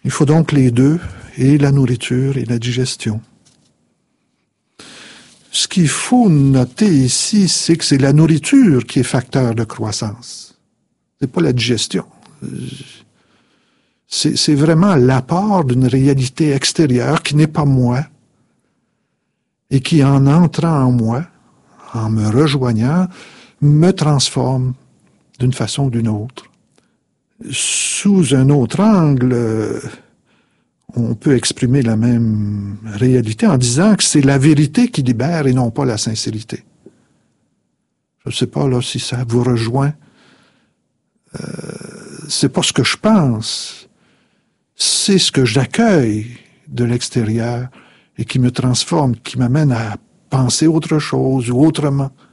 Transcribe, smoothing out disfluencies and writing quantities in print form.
Il faut donc les deux, et la nourriture et la digestion. Ce qu'il faut noter ici, c'est que c'est la nourriture qui est facteur de croissance. C'est pas la digestion. C'est vraiment l'apport d'une réalité extérieure qui n'est pas moi et qui, en entrant en moi, en me rejoignant, me transforme d'une façon ou d'une autre. Sous un autre angle, on peut exprimer la même réalité en disant que c'est la vérité qui libère et non pas la sincérité. Je ne sais pas là si ça vous rejoint. C'est pas ce que je pense, c'est ce que j'accueille de l'extérieur et qui me transforme, qui m'amène à penser autre chose ou autrement.